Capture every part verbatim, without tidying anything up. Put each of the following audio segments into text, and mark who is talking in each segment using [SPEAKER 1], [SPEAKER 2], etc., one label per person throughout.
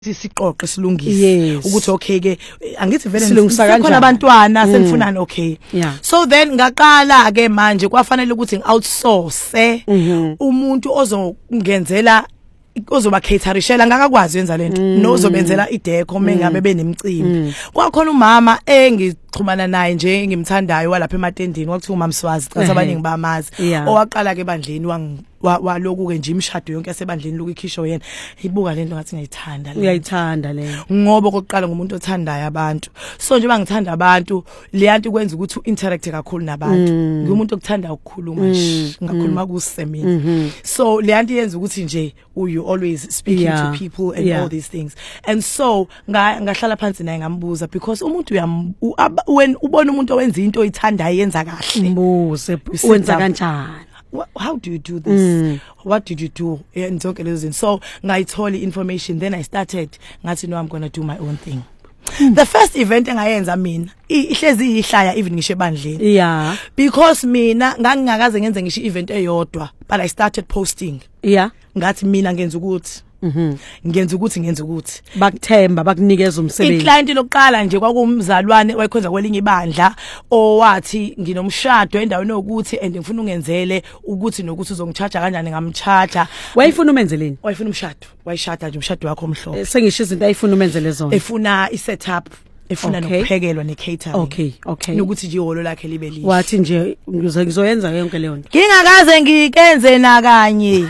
[SPEAKER 1] siqoqe silungise ukuthi okay ke angithi vele
[SPEAKER 2] sikhona
[SPEAKER 1] abantwana senifunani okay so then ngaqala ke manje kwafanele ukuthi ngi-outsource umuntu ozongenzela ozoba caterishela ngakakwazi yenza lento nozobenzela ideco mengabe benemicimbi kwakhona umama engixhumana naye nje ngimthandayo walapha ematendini wakuthiwa umama Swazi cha abaningi bamazi owaqala ke ebandleni waloku ke nje imishado yonke yasebandleni lokukhisho yena ibuka lento ngathi ngiyithanda le
[SPEAKER 2] uyayithanda le
[SPEAKER 1] ngoba kokuqala ngumuntu othandayo abantu so nje bangithanda abantu leyanto kwenza ukuthi uinteract kakhulu nabantu ngumuntu okuthanda ukukhuluma nje ngakhuluma kusemini so leyanto yenza ukuthi nje you always speaking yeah. to people and yeah. all these things and so ngahlala phansi naye ngambuza because umuntu uyam when ubona umuntu owenza into oyithandayo yenza kahle
[SPEAKER 2] mbuze wenza kanjani
[SPEAKER 1] how do you do this mm. what did you do and zonke lezo zinto so ngayithola information then I started ngathi no I'm going to do my own thing mm. the first event engayenza mina ihlezi ihlaya even ngisho ebandleni
[SPEAKER 2] yeah
[SPEAKER 1] because mina ngangingakaze ngenze ngisho event eyodwa but I started posting
[SPEAKER 2] yeah
[SPEAKER 1] ngathi mina ngenza ukuthi mhm ngenza ukuthi ngenza ukuthi
[SPEAKER 2] bakuthemba bakunikeza umsebenzi
[SPEAKER 1] iclient lokuqala nje kwakumzalwane wayikhonza kwelinye ibandla owathi nginomshado endaweni ukuthi and ngifuna ungenzele ukuthi nokuthi uzongicharge kanjani ngamcharge
[SPEAKER 2] wayifuna umenzeleni
[SPEAKER 1] wayifuna umshado wayishada nje umshado wakho omhlophe
[SPEAKER 2] sengisho izinto ayifuna umenzele zona
[SPEAKER 1] efuna isetup efuna
[SPEAKER 2] okay.
[SPEAKER 1] nokuphekelwa necatering
[SPEAKER 2] okay okay
[SPEAKER 1] nokuthi nje iholo lakhe libe lihle
[SPEAKER 2] wathi nje ngizoyenza yonke leyo nto
[SPEAKER 1] ngingakaze ngikenze nakanye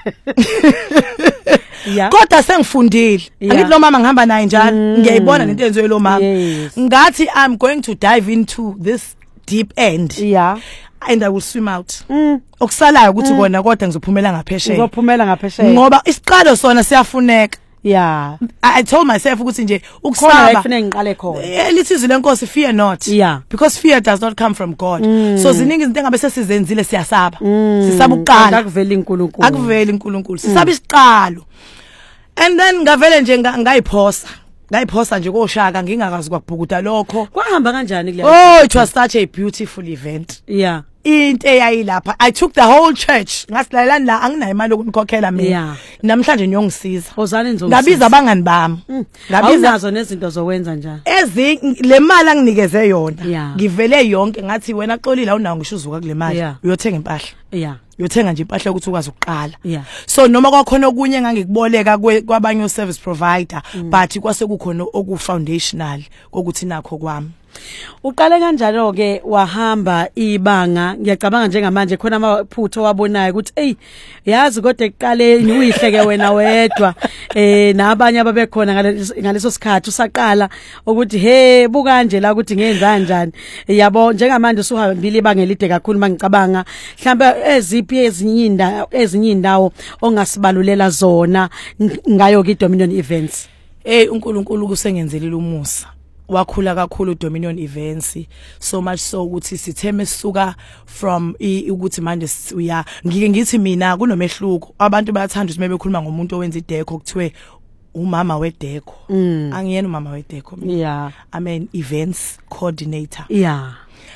[SPEAKER 2] yeah
[SPEAKER 1] kodwa sengifundile
[SPEAKER 2] yeah.
[SPEAKER 1] angithi lo mama ngihamba naye njalo
[SPEAKER 2] mm.
[SPEAKER 1] ngiyayibona lento yenziwe lo mama
[SPEAKER 2] yes.
[SPEAKER 1] ngathi I'm going to dive into this deep end
[SPEAKER 2] yeah
[SPEAKER 1] and I will swim out
[SPEAKER 2] mm.
[SPEAKER 1] okusalayo ukuthi kona mm. kodwa ngizophumela ngaphesheya
[SPEAKER 2] ngizophumela ngaphesheya
[SPEAKER 1] ngoba isiqalo sona siyafuneka
[SPEAKER 2] yeah
[SPEAKER 1] I told myself ukuthi nje
[SPEAKER 2] ukusaba kufanele ngiqale khona
[SPEAKER 1] elithizwe lenkosi fear not
[SPEAKER 2] yeah
[SPEAKER 1] because fear does not come from God
[SPEAKER 2] mm.
[SPEAKER 1] so ziningi izinto engabe sesizenzile siyasaba
[SPEAKER 2] mm.
[SPEAKER 1] sisaba ukuqala
[SPEAKER 2] akuveli uNkulunkulu
[SPEAKER 1] akuveli uNkulunkulu sisaba isiqalo and then ngavele nje ngayiphosa ngayiphosa nje koshaka ngingakazi kwabhukuda lokho
[SPEAKER 2] kwahamba kanjani kule
[SPEAKER 1] oh it was such a beautiful event
[SPEAKER 2] yeah
[SPEAKER 1] into eyayilapha I took the whole church ngasilalana la anginayo imali yokunkhokhela mina
[SPEAKER 2] yeah.
[SPEAKER 1] namhlanje ngiyongisiza
[SPEAKER 2] ozane nizongisiza
[SPEAKER 1] ngabiza abangani bami
[SPEAKER 2] mm. ngabiza nazo nezinto zokwenza njani
[SPEAKER 1] ezi le mali anginikeze yona
[SPEAKER 2] yeah.
[SPEAKER 1] ngivele yonke ngathi wena xolile awunawo ngisho uzuka kule mali
[SPEAKER 2] yeah.
[SPEAKER 1] uyothenga impahla
[SPEAKER 2] yeah
[SPEAKER 1] uyothenga nje impahla ukuthi ukwazi ukuqala
[SPEAKER 2] yeah.
[SPEAKER 1] so noma kwakhona okunye engangikuboleka kwabanye service provider mm. but kwase kukhona oku foundational kokuthi nakho kwami
[SPEAKER 2] uqale kanjalo ke wahamba ibanga ngiyacabanga njengamanje khona amaphutho wabonayo ukuthi hey yazi kodwa ekuqaleni uyihleke wena wedwa eh nabanye ababekhona ngaleso sikhathi usaqala ukuthi he buka nje la ukuthi ngenza kanjani yabo njengamanje usuhambile ibanga elide kakhulu mangicabanga mhlawumbe eziphi ezinye indawo ezinye indawo ongasibalulela zona ngayo ki Dominion Events
[SPEAKER 1] hey uNkulunkulu kusengenzelile umusa wakhula kakhulu Dominion Events so much so ukuthi sitheme sisuka from ukuthi manje uya ngike ngithi mina kunomehluko abantu bayathanda ukuthi bebekhuluma ngomuntu owenza ideco kuthiwe umama wedeco
[SPEAKER 2] mm.
[SPEAKER 1] angiyena umama wedeco
[SPEAKER 2] yeah
[SPEAKER 1] I mean events coordinator
[SPEAKER 2] yeah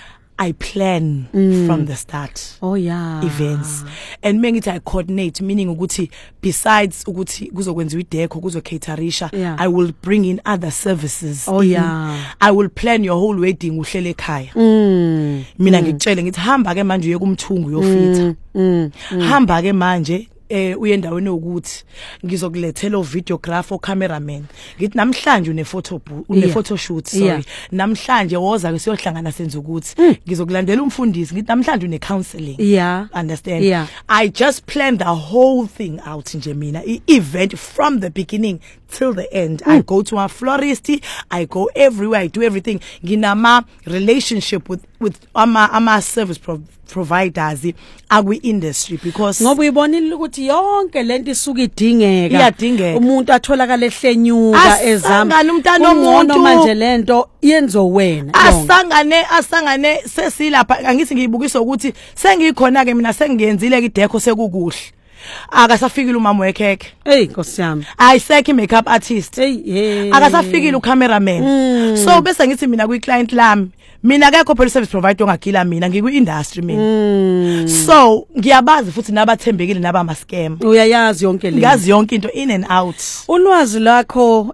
[SPEAKER 1] I plan mm. from the start
[SPEAKER 2] oh yeah
[SPEAKER 1] events and mengithi I coordinate meaning ukuthi besides ukuthi kuzokwenziwa ideco kuzo caterisha
[SPEAKER 2] yeah.
[SPEAKER 1] I will bring in other services
[SPEAKER 2] oh yeah
[SPEAKER 1] I will plan your whole wedding uhlele ekhaya
[SPEAKER 2] mm.
[SPEAKER 1] mina
[SPEAKER 2] mm.
[SPEAKER 1] ngikutshele ngithi hamba ke manje uye kumthungu yofitha
[SPEAKER 2] mm. mm. mm.
[SPEAKER 1] hamba ke manje eh uyendaweni ukuthi ngizokulethela videographer cameraman ngithi namhlanje une photo une
[SPEAKER 2] yeah.
[SPEAKER 1] photo shoot sorry yeah. namhlanje woza ke siyohlangana senze ukuthi
[SPEAKER 2] mm.
[SPEAKER 1] ngizokulandela umfundisi ngithi namhlanje une counseling
[SPEAKER 2] yeah
[SPEAKER 1] understand
[SPEAKER 2] yeah.
[SPEAKER 1] I just planned the whole thing out nje mina event from the beginning till the end mm. I go to a florist I go everywhere I do everything nginama relationship with with ama ama service pro providers akwi industry because
[SPEAKER 2] ngoba uyibonile ukuthi yonke lento isuka idingeka
[SPEAKER 1] iyadingeka
[SPEAKER 2] umuntu atholakala ehlenyuka ezama
[SPEAKER 1] umntana omuntu
[SPEAKER 2] manje lento yenzo wena
[SPEAKER 1] asangane asangane sesilapha angithi ngiyibukisa ukuthi sengikhona ke mina sengiyenzile ke ideco sekukuhle akasafikile umama wekhekhe
[SPEAKER 2] hey Nkosi yami
[SPEAKER 1] ayisekho i-makeup artist
[SPEAKER 2] hey hey
[SPEAKER 1] akasafikile u-cameraman mm. so bese ngithi mina kwi-client lami mina akekho phela service provider ongagila mina ngikwi-industry mina mm. so ngiyabazi futhi nabathembekile nabama scam
[SPEAKER 2] uyayazi yonke le
[SPEAKER 1] ngazi yonke into in and out
[SPEAKER 2] ulwazi lakho